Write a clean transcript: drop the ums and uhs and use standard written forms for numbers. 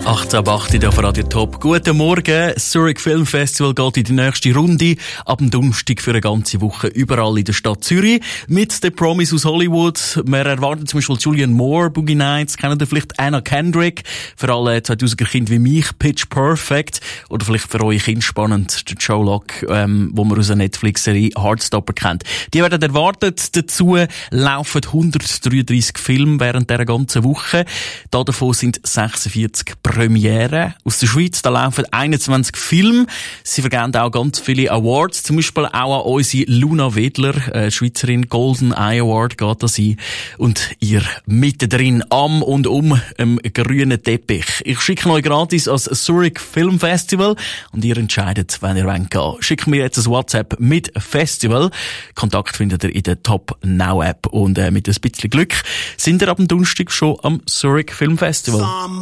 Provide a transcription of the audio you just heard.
8 ab 8 auf Radio Top. Guten Morgen. Zurich Film Festival geht in die nächste Runde. Ab dem Donnerstag für eine ganze Woche überall in der Stadt Zürich. Mit The Promise aus Hollywood. Wir erwarten zum Beispiel Julianne Moore, Boogie Nights. Kennen ihr vielleicht Anna Kendrick? Für alle 2000er Kinder wie mich, Pitch Perfect. Oder vielleicht für euch Kinder spannend, der Joe Locke, wo man aus der Netflix-Serie Heartstopper kennt. Die werden erwartet. Dazu laufen 133 Filme während dieser ganzen Woche. Davon sind 46 Premiere. Aus der Schweiz, da laufen 21 Filme. Sie vergeben auch ganz viele Awards. Zum Beispiel auch an unsere Luna Wedler, Schweizerin. Golden Eye Award geht das ein. Und ihr mittendrin am und um grünen Teppich. Ich schicke euch gratis als Zurich Film Festival und ihr entscheidet, wenn ihr gehen wollt. Schickt mir jetzt ein WhatsApp mit Festival. Kontakt findet ihr in der Top Now App. Und mit ein bisschen Glück sind ihr ab dem Donnerstag schon am Zurich Film Festival.